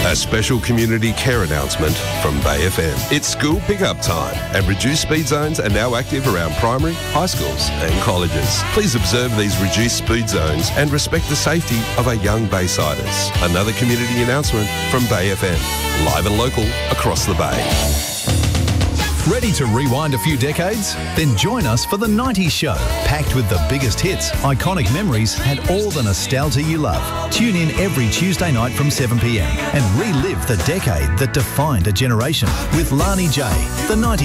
A special community care announcement from Bay FM. It's school pickup time and reduced speed zones are now active around primary, high schools and colleges. Please observe these reduced speed zones and respect the safety of our young Baysiders. Another community announcement from Bay FM. Live and local across the Bay. Ready to rewind a few decades? Then join us for The 90s Show, packed with the biggest hits, iconic memories and all the nostalgia you love. Tune in every Tuesday night from 7 p.m. and relive the decade that defined a generation with Lani J. The 90s